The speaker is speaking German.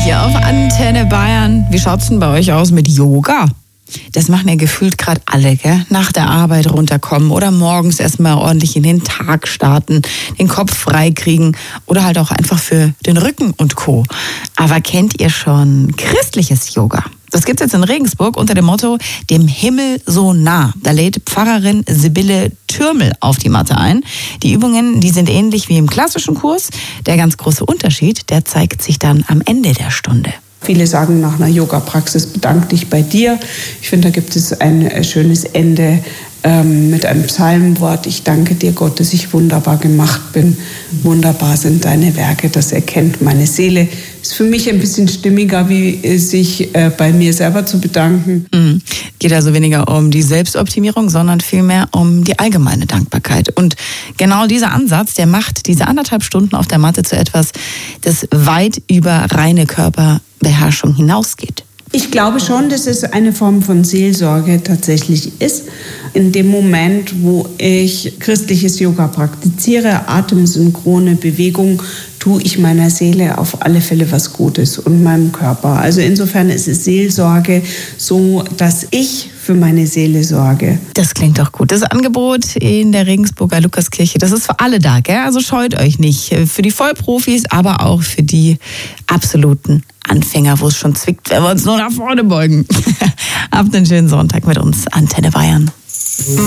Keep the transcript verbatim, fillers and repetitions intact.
hier auf Antenne Bayern. Wie schaut's denn bei euch aus mit Yoga? Das machen ja gefühlt gerade alle, gell? Nach der Arbeit runterkommen oder morgens erstmal ordentlich in den Tag starten, den Kopf frei kriegen oder halt auch einfach für den Rücken und Co. Aber kennt ihr schon christliches Yoga? Das gibt's jetzt in Regensburg unter dem Motto Dem Himmel so nah. Da lädt Pfarrerin Sibylle Türmel auf die Matte ein. Die Übungen, die sind ähnlich wie im klassischen Kurs. Der ganz große Unterschied, der zeigt sich dann am Ende der Stunde. Viele sagen nach einer Yoga-Praxis, bedank dich bei dir. Ich finde, da gibt es ein schönes Ende ähm, mit einem Psalmwort. Ich danke dir, Gott, dass ich wunderbar gemacht bin. Wunderbar sind deine Werke, das erkennt meine Seele. Ist für mich ein bisschen stimmiger, wie sich äh, bei mir selber zu bedanken. Mhm. Geht also weniger um die Selbstoptimierung, sondern vielmehr um die allgemeine Dankbarkeit. Und genau dieser Ansatz, der macht diese anderthalb Stunden auf der Matte zu etwas, das weit über reine Körperbeherrschung hinausgeht. Ich glaube schon, dass es eine Form von Seelsorge tatsächlich ist. In dem Moment, wo ich christliches Yoga praktiziere, atemsynchrone Bewegung, tue ich meiner Seele auf alle Fälle was Gutes und meinem Körper. Also insofern ist es Seelsorge, so dass ich für meine Seele sorge. Das klingt doch gut. Das Angebot in der Regensburger Lukaskirche, das ist für alle da, gell? Also scheut euch nicht. Für die Vollprofis, aber auch für die absoluten Anfänger, wo es schon zwickt, wenn wir uns nur nach vorne beugen. Habt einen schönen Sonntag mit uns, Antenne Bayern.